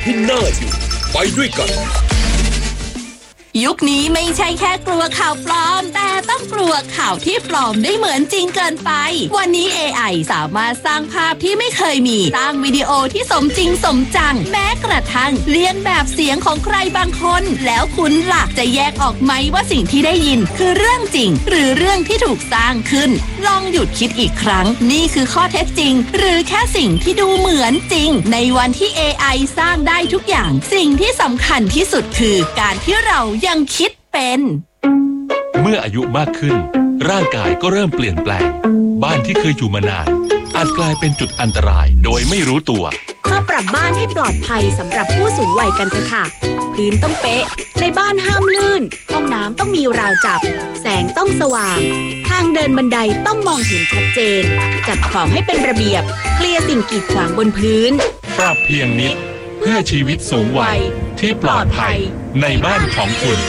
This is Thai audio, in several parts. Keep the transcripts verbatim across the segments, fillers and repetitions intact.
ที่น่าอยู่ไปด้วยกันยุคนี้ไม่ใช่แค่กลัวข่าวปลอมแต่ต้องกลัวข่าวที่ปลอมได้เหมือนจริงเกินไปวันนี้ เอ ไอ สามารถสร้างภาพที่ไม่เคยมีสร้างวิดีโอที่สมจริงสมจังแม้กระทั่งเลียนแบบเสียงของใครบางคนแล้วคุณล่ะจะแยกออกไหมว่าสิ่งที่ได้ยินคือเรื่องจริงหรือเรื่องที่ถูกสร้างขึ้นลองหยุดคิดอีกครั้งนี่คือข้อเท็จจริงหรือแค่สิ่งที่ดูเหมือนจริงในวันที่ เอ ไอ สร้างได้ทุกอย่างสิ่งที่สำคัญที่สุดคือการที่เรายังคิดเป็นเมื่ออายุมากขึ้นร่างกายก็เริ่มเปลี่ยนแปลงบ้านที่เคยอยู่มานานอาจกลายเป็นจุดอันตรายโดยไม่รู้ตัวมาปรับบ้านให้ปลอดภัยสำหรับผู้สูงวัยกันเถอะค่ะพื้นต้องเป๊ะในบ้านห้ามลื่นห้องน้ำต้องมีราวจับแสงต้องสว่างทางเดินบันไดต้องมองเห็นชัดเจนจัดของให้เป็นระเบียบเคลียร์สิ่งกีดขวางบนพื้นปรับเพียงนิดเพื่อชีวิตสูงวัยที่ปลอดภัยในบ้านของคุณ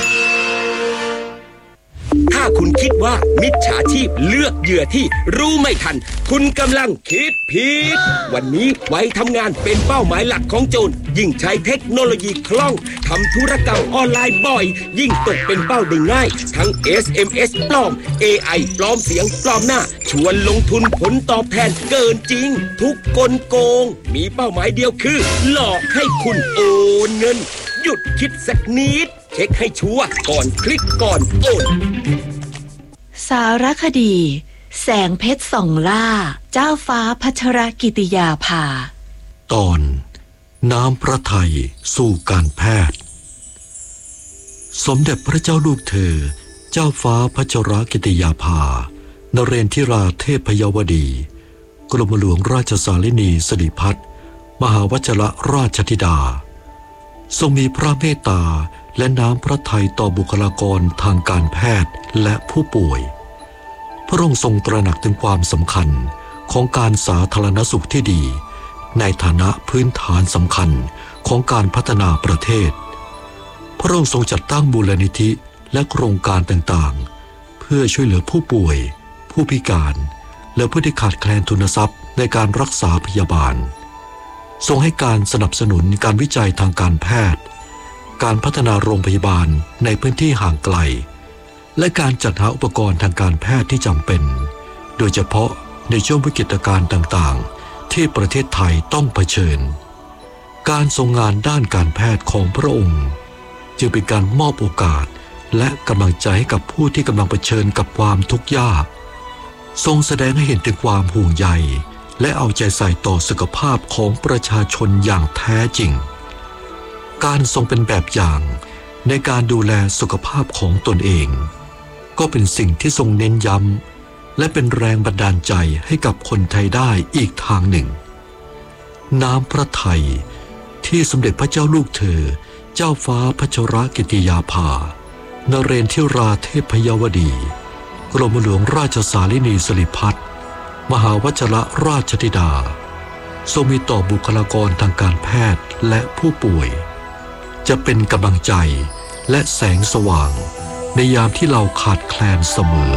ถ้าคุณคิดว่ามิจฉาชีพเลือกเหยื่อที่รู้ไม่ทันคุณกำลังคิดผิดวันนี้ไว้ทำงานเป็นเป้าหมายหลักของโจรยิ่งใช้เทคโนโลยีคล่องทำธุรกรรมออนไลน์บ่อยยิ่งตกเป็นเป้าได้ง่ายทั้ง เอส เอ็ม เอส ปลอม เอ ไอ ปลอมเสียงปลอมหน้าชวนลงทุนผลตอบแทนเกินจริงทุกกลโกงมีเป้าหมายเดียวคือหลอกให้คุณโอนเงินหยุดคิดสักนิดเช็คให้ชัวร์ก่อนคลิกก่อนโอนสารคดีแสงเพชรส่องล่าเจ้าฟ้าพัชรกิติยาภาตอนน้ำพระทัยสู่การแพทย์สมเด็จพระเจ้าลูกเธอเจ้าฟ้าพัชรกิติยาภานเรนทิราเทพยวดีกรมหลวงราชสารินีสิริพัฒน์มหาวชิรราชธิดาทรงมีพระเมตตาและน้ำพระทัยต่อบุคลากรทางการแพทย์และผู้ป่วยพระองค์ทรงตระหนักถึงความสำคัญของการสาธารณสุขที่ดีในฐานะพื้นฐานสำคัญของการพัฒนาประเทศพระองค์ทรงจัดตั้งมูลนิธิและโครงการต่างๆเพื่อช่วยเหลือผู้ป่วยผู้พิการและผู้ที่ขาดแคลนทุนทรัพย์ในการรักษาพยาบาลทรงให้การสนับสนุนการวิจัยทางการแพทย์การพัฒนาโรงพยาบาลในพื้นที่ห่างไกลและการจัดหาอุปกรณ์ทางการแพทย์ที่จำเป็นโดยเฉพาะในช่วงวิกฤตการณ์ต่างๆที่ประเทศไทยต้องเผชิญการทรงงานด้านการแพทย์ของพระองค์จึงเป็นการมอบโอกาสและกำลังใจให้กับผู้ที่กำลังเผชิญกับความทุกข์ยากทรงแสดงให้เห็นถึงความห่วงใยและเอาใจใส่ต่อสุขภาพของประชาชนอย่างแท้จริงการทรงเป็นแบบอย่างในการดูแลสุขภาพของตนเองก็เป็นสิ่งที่ทรงเน้นย้ำและเป็นแรงบันดาลใจให้กับคนไทยได้อีกทางหนึ่งน้ำพระทัยที่สมเด็จพระเจ้าลูกเธอเจ้าฟ้าพัชรกิติยาภานเรนทิราเทพยวดีกรมหลวงราชสารินีสิริพัฒน์มหาวชิรราชธิดาทรงมีต่อบุคลากรทางการแพทย์และผู้ป่วยจะเป็นกำลังใจและแสงสว่างในยามที่เราขาดแคลนเสมอ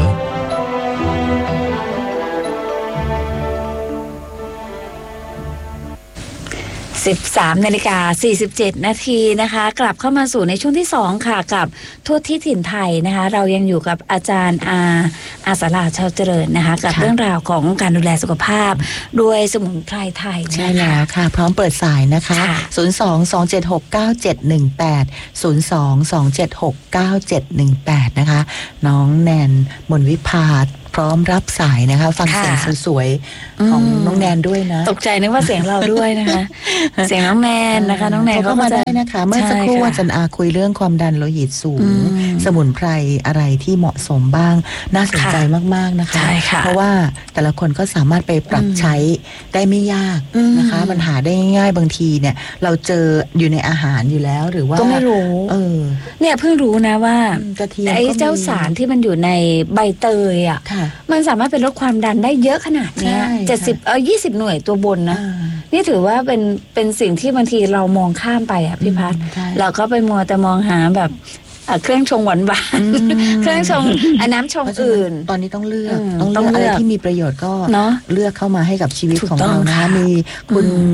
สิบสามนาฬิกาสี่สิบเจ็ดนาทีนะคะกลับเข้ามาสู่ในช่วงที่สองค่ะกับทั่วที่ถิ่นไทยนะคะเรายังอยู่กับอาจารย์อาอาสาราชาวเจริญนะคะกับเรื่องราวของการดูแลสุขภาพด้วยสมุนไพรไทยใช่แล้วค่ะพร้อมเปิดสายนะคะศูนย์ สอง สอง เจ็ด หก เก้า เจ็ด หนึ่ง แปด ศูนย์ สอง สอง เจ็ด หก เก้า เจ็ด หนึ่ง แปดนะคะน้องแนนมนวิภาพร้อมรับสายนะคะฟังเสียงสวยๆของน้องแนนด้วยนะตกใจนึกว่าเสียงเราด้วยนะคะเสียงน้องแนนนะคะน้องแนนก็มาได้นะคะเมื่อสักครู่อาจารย์อาคุยเรื่องความดันโลหิตสูงสมุนไพรอะไรที่เหมาะสมบ้างน่าสนใจมากๆนะคะเพราะว่าแต่ละคนก็สามารถไปปรับใช้ได้ไม่ยากนะคะมันหาได้ง่ายๆบางทีเนี่ยเราเจออยู่ในอาหารอยู่แล้วหรือว่าก็ไม่รู้เออเนี่ยเพิ่งรู้นะว่าไอ้เจ้าสารที่มันอยู่ในใบเตยอ่ะมันสามารถเป็นลดความดันได้เยอะขนาดนี้เจ็ดสิบเออยี่สิบหน่วยตัวบนนะนี่ถือว่าเป็นเป็นสิ่งที่บางทีเรามองข้ามไปอ่ะพี่พัฒน์เราก็ไปมัวแต่มองหาแบบเครื่องชงหวานหวานเครื่องชงน้ำชงอื่นตอนนี้ต้องเลือกต้องเลือกอะไรที่มีประโยชน์ก็เลือกเข้ามาให้กับชีวิตของเรานะมีคุณ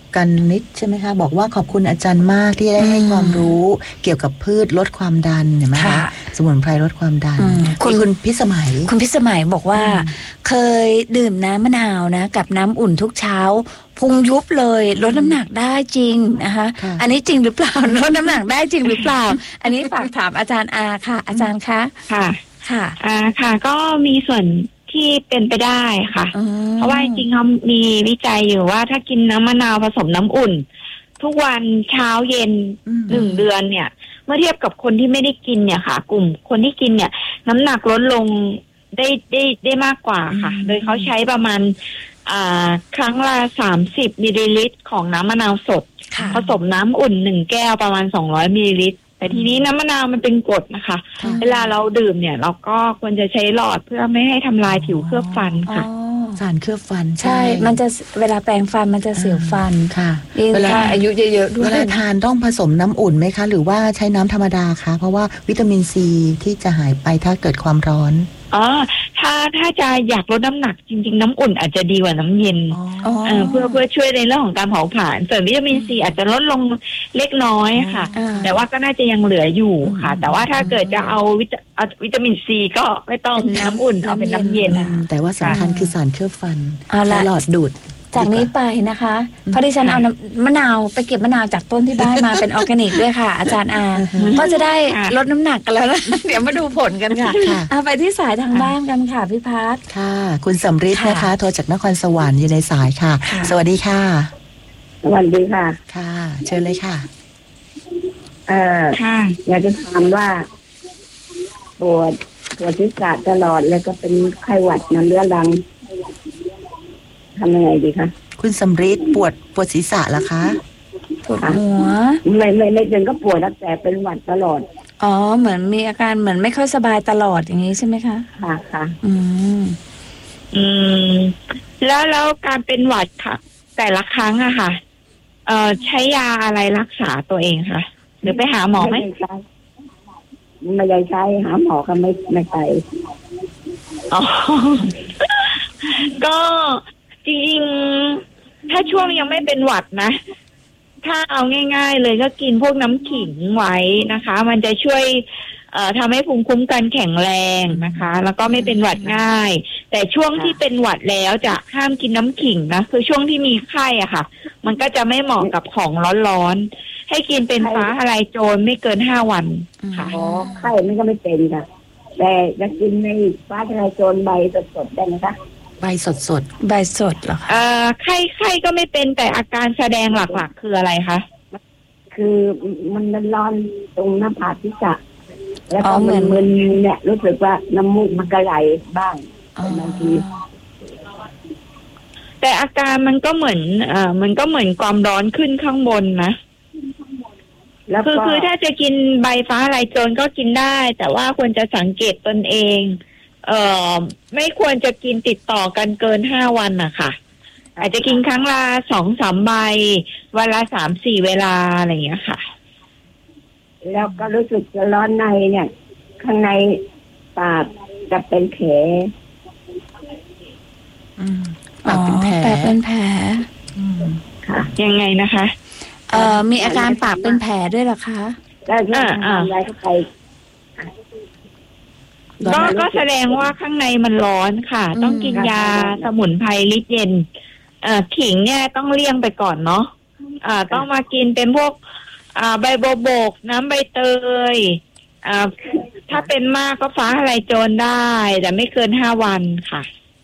กันนิดใช่ไหมคะบอกว่าขอบคุณอาจารย์มากที่ได้ให้ความรู้เกี่ยวกับพืชลดความดันเห็นไหมคะสมุนไพรลดความดันคุณคุณพิสมัยคุณพิสมัยบอกว่าเคยดื่มน้ำมะนาวนะกับน้ำอุ่นทุกเช้าพุงยุบเลยลดน้ำหนักได้จริงนะคะอันนี้จริงหรือเปล่าลดน้ำหนักได้จริงหรือเปล่าอันนี้ฝากถามอาจารย์อาค่ะอาจารย์คะค่ะค่ะอ่าค่ะก็มีส่วนที่เป็นไปได้ค่ะเพราะว่าจริงๆเขามีวิจัยอยู่ว่าถ้ากินน้ำมะนาวผสมน้ำอุ่นทุกวันเช้าเย็นหนึ่งเดือนเนี่ยเมื่อเทียบกับคนที่ไม่ได้กินเนี่ยค่ะกลุ่มคนที่กินเนี่ยน้ำหนักลดลงได้ได้ได้มากกว่าค่ะโดยเขาใช้ประมาณอ่าครั้งละสามสิบมิลลิลิตรของน้ำมะนาวสดผสมน้ำอุ่นหนึ่งแก้วประมาณสองร้อยมิลลิลิตรแต่ทีนี้น้ำมะนาวมันเป็นกรดนะคะเวลาเราดื่มเนี่ยเราก็ควรจะใช้หลอดเพื่อไม่ให้ทำลายผิวเคลือบฟันค่ะสารเคลือบฟันใช่มันจะเวลาแปรงฟันมันจะเสียวฟันค่ะเวลาอายุเยอะๆด้วยเวลาทานต้องผสมน้ำอุ่นไหมคะหรือว่าใช้น้ำธรรมดาคะเพราะว่าวิตามินซีที่จะหายไปถ้าเกิดความร้อนอ๋อถ้าถ้าจะอยากลดน้ำหนักจริงๆน้ำอุ่นอาจจะดีกว่าน้ำเย็นเออเพื่อเพื่อช่วยในเรื่องของการเผาผลาญส่วนวิตามินซีอาจจะลดลงเล็กน้อยค่ะแต่ว่าก็น่าจะยังเหลืออยู่ค่ะแต่ว่าถ้าเกิดจะเอาวิตาวิตามินซีก็ไม่ต้องน้ำอุ่นเอาเป็นน้ำเย็นแต่ว่าสำคัญคือสารเคลือบฟันและหลอดดูดจากนี้ไปนะคะเพราะดิฉันเอามะนาวไปเก็บมะนาวจากต้นที่บ้านมาเป็นออร์แกนิกด้วยค่ะอาจารย์อาก็จะได้ลดน้ำหนักกันแล้วนะเดี๋ยวมาดูผลกันค่ะเอาไปที่สายทางบ้านกันค่ะพี่พัฒน์ค่ะคุณสำริดนะคะโทรจากนครสวรรค์อยู่ในสายค่ะสวัสดีค่ะสวัสดีค่ะค่ะเชิญเลยค่ะเอ่อค่ะอยากจะถามว่าปวดปวดศีรษะตลอดแล้วก็เป็นไข้หวัดน้ำเรื้อรังทำยังไงดีคะคุณสำริดปวดปวดศีรษะเหรอคะปวดหัวไม่ไม่ไม่ถึงก็ปวดแต่เป็นหวัดตลอดอ๋อเหมือนมีอาการเหมือนไม่ค่อยสบายตลอดอย่างนี้ใช่ไหมคะค่ะค่ะอืมอืมแล้วแล้วการเป็นหวัดค่ะแต่ละครั้งอะค่ะเอ่อใช้ยาอะไรรักษาตัวเองคะหรือไปหาหมอไหมไม่ใช่ไม่ได้ใช้หาหมอก็ไม่ไม่ไปอ๋อก็จริงๆถ้าช่วงยังไม่เป็นหวัดนะถ้าเอาง่ายๆเลยก็กินพวกน้ำขิงไว้นะคะมันจะช่วยเอ่อทำให้ภูมิคุ้มกันแข็งแรงนะคะแล้วก็ไม่เป็นหวัดง่ายแต่ช่วงที่เป็นหวัดแล้วจะห้ามกินน้ำขิงนะคือช่วงที่มีไข้อ่ะค่ะมันก็จะไม่เหมาะกับของร้อนๆให้กินเป็นฟ้าทะลายโจรไม่เกินห้าวันค่ะอ๋อไข้มันก็ไม่เป็นค่ะแต่จะกินในฟ้าทะลายโจรใบสดๆได้ไหมคะใบสดสดใบสดเหรอคะเอ่อไข้ไข้ก็ไม่เป็นแต่อาการแสดงหลักๆคืออะไรคะคือมันร้อนตรงหน้าผากศีรษะแล้วก็มันมึนเนี่ยรู้สึกว่าน้ำมูกมันกระไหลบ้างบางทีแต่อาการมันก็เหมือนเอ่อมันก็เหมือนความร้อนขึ้นข้างบนนะแล้วคือคือถ้าจะกินใบฟ้าทะลายโจรก็กินได้แต่ว่าควรจะสังเกตตนเองเอ่อไม่ควรจะกินติดต่อกันเกินห้าวันนะคะอาจจะกินครั้งละสองสามใบวันละสามสี่เวลาอะไรอย่างเงี้ยค่ะแล้วก็รู้สึกจะร้อนในเนี่ยข้างในปากจะเป็นแผลปากเป็นแผลปากเป็นแผลค่ะยังไงนะคะเอ่อมีอาการปากเป็นแผลด้วยเหรอคะแล้วที่ทำอะไรเข้าไปก็ก็แสดงว่าข้างในมันร้อนค่ะต้องกินยาสมุนไพรฤทธิ์เย็นเอ่อขิงเนี่ยต้องเลี่ยงไปก่อนเนาะอ่าต้องมากินเป็นพวกอ่าใบโบโบกน้ำใบเตยอ่าถ้าเป็นมากก็ฟ้าทะลายโจรได้แต่ไม่เกินห้าวันค่ะ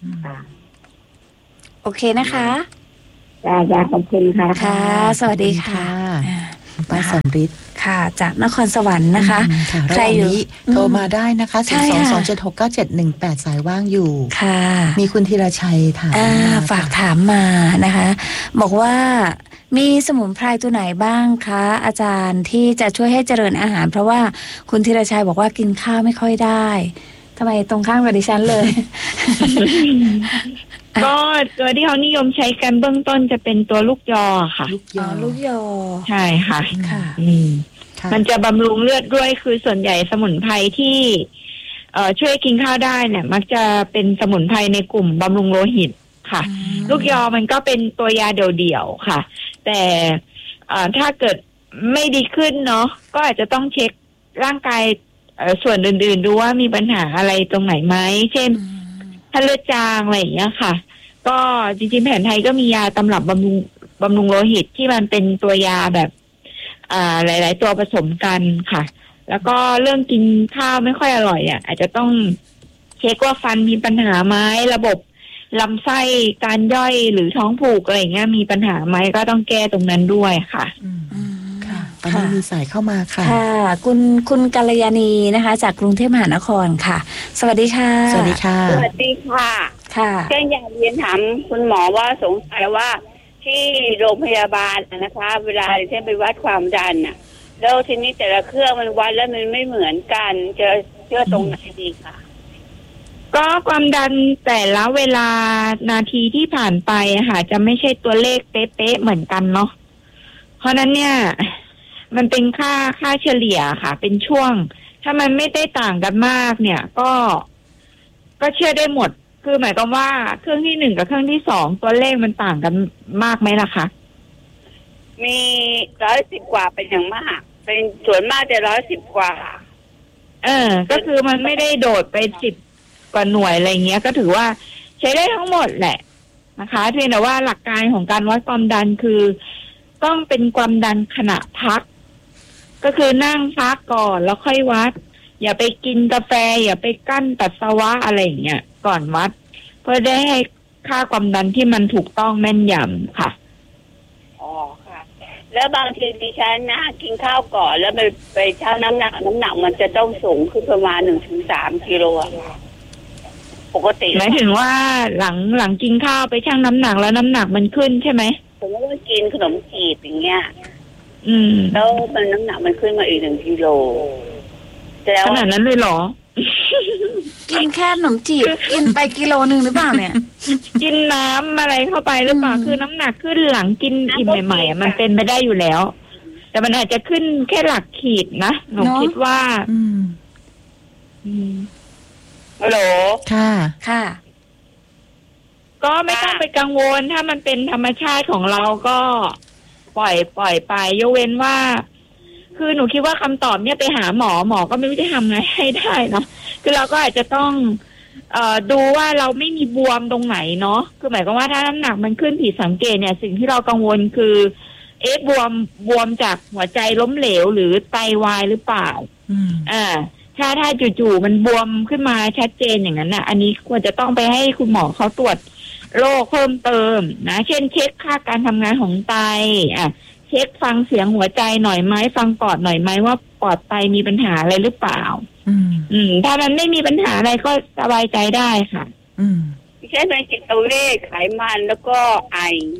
โอเคนะคะจ้าจ้าขอบคุณค่ะค่ะสวัสดีค่ะป้าสำริดค่ะจากนครสวรรค์นะคะใครอยู่โทรมาได้นะคะศูนย์ สอง สอง เจ็ด หก เก้า เจ็ด หนึ่ง แปดสายว่างอยู่ค่ะมีคุณธีรชัยถามฝากถามมานะคะบอกว่ามีสมุนไพรตัวไหนบ้างคะอาจารย์ที่จะช่วยให้เจริญอาหารเพราะว่าคุณธีรชัยบอกว่ากินข้าวไม่ค่อยได้ทำไมตรงข้างกับดิฉันเลยก็ตัวที่เขานิยมใช้กันเบื้องต้นจะเป็นตัวลูกยอค่ะลูกยอลูกยอใช่ค่ะค่ะมันจะบำรุงเลือดด้วยคือส่วนใหญ่สมุนไพรที่เอ่อช่วยกินข้าวได้เนี่ยมักจะเป็นสมุนไพรในกลุ่มบำรุงโลหิตค่ะลูกยอมันก็เป็นตัวยาเดี่ยวๆค่ะแต่ถ้าเกิดไม่ดีขึ้นเนาะก็อาจจะต้องเช็คร่างกายส่วนอื่นๆดูว่ามีปัญหาอะไรตรงไหนไหมเช่นถ้าเลือดจางอะไรอย่างเงี้ยค่ะก็จริงๆแผนไทยก็มียาตำรับบำรุงบำรุงโลหิตที่มันเป็นตัวยาแบบอ่าหลายๆตัวผสมกันค่ะแล้วก็เรื่องกินข้าวไม่ค่อยอร่อยอ่ะอาจจะต้องเช็คว่าฟันมีปัญหาไหมระบบลำไส้การย่อยหรือท้องผูกอะไรอย่างเงี้ยมีปัญหาไหมก็ต้องแก้ตรงนั้นด้วยค่ะค่ะตอนนี้มีสายเข้ามาค่ะค่ะคุณคุณกัลยาณีนะคะจากกรุงเทพมหานครค่ะสวัสดีค่ะสวัสดีค่ะสวัสดีค่ะค่ะแค่อยากเรียนถามคุณหมอว่าสงสัยว่าที่โรงพยาบาลนะคะเวลาที่ไปวัดความดันน่ะแล้วทีนี้แต่ละเครื่องมันวัดแล้วมันไม่เหมือนกันจะเชื่อตรงไหนดีคะก็ความดันแต่ละเวลานาทีที่ผ่านไปค่ะจะไม่ใช่ตัวเลขเป๊ะๆเหมือนกันเนาะเพราะนั้นเนี่ยมันเป็นค่าค่าเฉลี่ยค่ะเป็นช่วงถ้ามันไม่ได้ต่างกันมากเนี่ยก็ก็เชื่อได้หมดคือหมายความว่าเครื่องที่หนึ่งกับเครื่องที่สองตัวเลขมันต่างกันมากไหมล่ะคะมีร้อยสิบกว่าเป็นอย่างมากเป็นส่วนมากจะร้อยสิบกว่าเออก็คือมันไม่ได้โดดไปสิบกว่าหน่วยอะไรเงี้ยก็ถือว่าใช้ได้ทั้งหมดแหละนะคะเพียงแต่ว่าหลักการของการวัดความดันคือต้องเป็นความดันขณะพักก็คือนั่งพักก่อนแล้วค่อยวัดอย่าไปกินกาแฟอย่าไปกั้นปัสสาวะอะไรอย่างเงี้ยก่อนวัดเพื่อได้ให้ค่าความดันที่มันถูกต้องแม่นยำค่ะอ๋อค่ะแล้วบางทีดิฉันนะกินข้าวก่อนแล้วไปไปชั่งน้ำหนักน้ำหนักมันจะต้องสูงขึ้นประมาณหนึ่งถึงสามกิโลปกติหมายถึงว่าหลังหลังกินข้าวไปชั่งน้ำหนักแล้วน้ำหนักมันขึ้นใช่ไหมสมมติว่ากินขนมจีบอย่างเงี้ยอืมแล้วมันน้ำหนักมันขึ้นมาอีกหนึ่งกิโลขนาดนั้นเลยเหรอกินแค่ขนมจีบกินไปกิโลนึงหรือเปล่าเนี่ยกินน้ำอะไรเข้าไปหรือเปล่าคือน้ำหนักขึ้นหลังกินอิ่มใหม่ๆมันเป็นไปได้อยู่แล้วแต่มันอาจจะขึ้นแค่หลักขีดนะหนูคิดว่าอืมอืมฮัลโหลค่ะค่ะก็ไม่ต้องไปกังวลถ้ามันเป็นธรรมชาติของเราก็ปล่อยปล่อยไปยกเว้นว่าคือหนูคิดว่าคำตอบเนี่ยไปหาหมอหมอก็ไม่รู้จะทำไงให้ได้นะคือเราก็อาจจะต้องเอ่อดูว่าเราไม่มีบวมตรงไหนเนาะคือหมายความว่าถ้าน้ำหนักมันขึ้นผิดสังเกตเนี่ยสิ่งที่เรากังวลคือเอ๊ะบวมบวมจากหัวใจล้มเหลวหรือไตวายหรือเปล่าอ่าถ้าถ้าจู่ๆมันบวมขึ้นมาชัดเจนอย่างนั้นน่ะอันนี้ควรจะต้องไปให้คุณหมอเขาตรวจโรคเพิ่มเติมนะเช่นเช็คค่าการทำงานของไตอ่ะเช็คฟังเสียงหัวใจหน่อยไหมฟังปอดหน่อยไหมว่าปอดไตมีปัญหาอะไรหรือเปล่าอืมอืมถ้ามันไม่มีปัญหาอะไรก็สบายใจได้ค่ะอืมเช่นในจิตเวชไขมันแล้วก็ไอ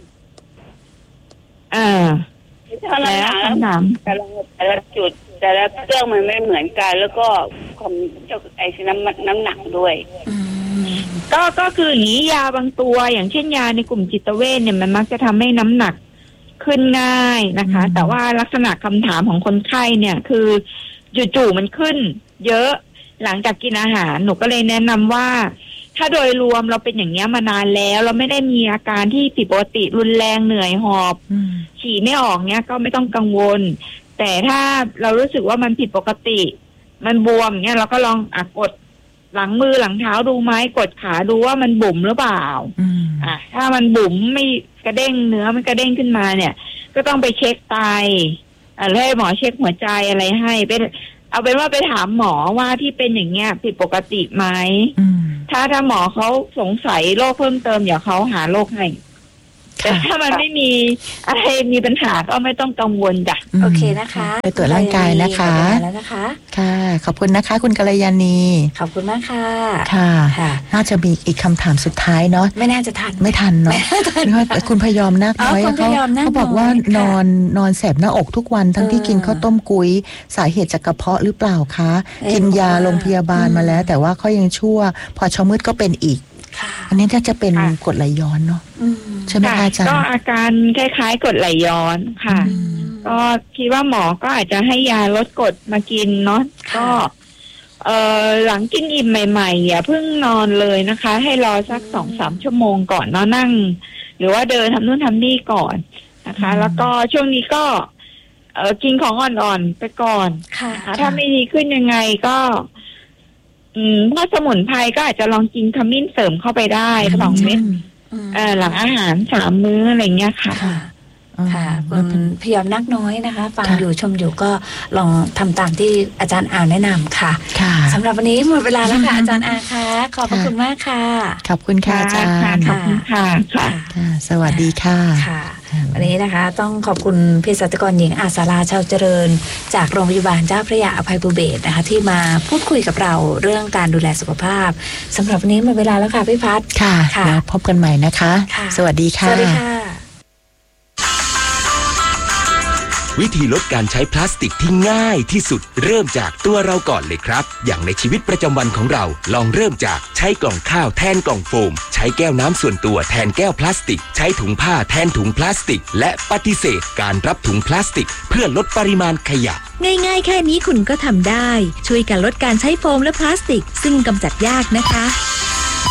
อ่าแล้วคำถามแต่ละแต่ละจุดแต่ละเครื่องมันไม่เหมือนกันแล้วก็ความเจ้าไอซีน้ำน้ำหนักด้วยก็ก็คืออย่างนี้ยาบางตัวอย่างเช่นยาในกลุ่มจิตเวชเนี่ยมันมักจะทำให้น้ำหนักขึ้นง่ายนะคะแต่ว่าลักษณะคำถามของคนไข้เนี่ยคือจู่ๆมันขึ้นเยอะหลังจากกินอาหารหนูก็เลยแนะนำว่าถ้าโดยรวมเราเป็นอย่างเงี้ยมานานแล้วเราไม่ได้มีอาการที่ผิดปกติรุนแรงเหนื่อยหอบฉี่ไม่ออกเนี้ยก็ไม่ต้องกังวลแต่ถ้าเรารู้สึกว่ามันผิดปกติมันบวมเนี้ยเราก็ลองอ่ะกดหลังมือหลังเท้าดูไหมกดขาดูว่ามันบุ๋มหรือเปล่าอ่ะถ้ามันบุ๋มไม่กระเด้งเนื้อมันกระเด้งขึ้นมาเนี่ยก็ต้องไปเช็คไตอ่ะให้หมอเช็คหัวใจอะไรให้เป็นเอาเป็นว่าไปถามหมอว่าที่เป็นอย่างเงี้ยผิดปกติไหมถ้าถ้าหมอเขาสงสัยโรคเพิ่มเติมเดี๋ยวเขาหาโรคให้แต่ถ้ามันไม่มีอะไรมีปัญหาก็ไม่ต้องกังวลจ้ะโอเคนะคะไปตรวจร่างกายนะคะแล้วนะคะค่ะขอบคุณนะคะคุณกัลยาณีขอบคุณมากค่ะค่ะน่าจะมีอีกคำถามสุดท้ายเนาะไม่น่าจะทันไม่ทันเนาะคุณพยอมนาคน้อยเขาเขาบอกว่านอนนอนแสบหน้าอกทุกวันทั้งที่กินข้าวต้มกุ้ยสาเหตุจากกระเพาะหรือเปล่าคะกินยาโรงพยาบาลมาแล้วแต่ว่าเขายังชั่วพอเช้ามืดก็เป็นอีกอันนี้น่าจะเป็นกรดไหลย้อนเนาะใช่ไหมอาจารย์ก็อาการคล้ายๆกรดไหลย้อนค่ะก็คิดว่าหมอก็อาจจะให้ยาลดกรดมากินเนาะก็เอ่อหลังกินอิ่มใหม่ๆอย่าเพิ่งนอนเลยนะคะให้รอสักสองสามชั่วโมงก่อนเนาะนั่งหรือว่าเดินทำนู่นทำนี่ก่อนนะคะ แล้วก็ช่วงนี้ก็เออกินของอ่อนๆไปก่อนนะคะถ้าไม่ดีขึ้นยังไงก็อืมถ้าสมุนไพรก็อาจจะลองกินขมิ้นเสริมเข้าไปได้สองเม็ดเออหลังอาหารสามมื้ออะไรเงี้ยค่ะค่ะคุณพยอมนักน้อยนะคะฟังอยู่ชมอยู่ก็ลองทำตามที่อาจารย์อาแนะนำค่ะสำหรับวันนี้หมดเวลาแล้วค่ะอาจารย์อาคะขอบพระคุณมากค่ะขอบคุณค่ะอาจารย์ขอบคุณค่ะค่ะสวัสดีค่ะค่ะวันนี้นะคะต้องขอบคุณเภสัชกรหญิงอาสาราชาวเจริญจากโรงพยาบาลเจ้าพระยาอภัยภูเบศรนะคะที่มาพูดคุยกับเราเรื่องการดูแลสุขภาพสำหรับวันนี้หมดเวลาแล้วค่ะพี่พัฒน์ค่ะแล้วพบกันใหม่นะคะสวัสดีค่ะสวัสดีค่ะวิธีลดการใช้พลาสติกที่ง่ายที่สุดเริ่มจากตัวเราก่อนเลยครับอย่างในชีวิตประจำวันของเราลองเริ่มจากใช้กล่องข้าวแทนกล่องโฟมใช้แก้วน้ำส่วนตัวแทนแก้วพลาสติกใช้ถุงผ้าแทนถุงพลาสติกและปฏิเสธการรับถุงพลาสติกเพื่อลดปริมาณขยะง่ายๆแค่นี้คุณก็ทำได้ช่วยกันลดการใช้โฟมและพลาสติกซึ่งกำจัดยากนะคะ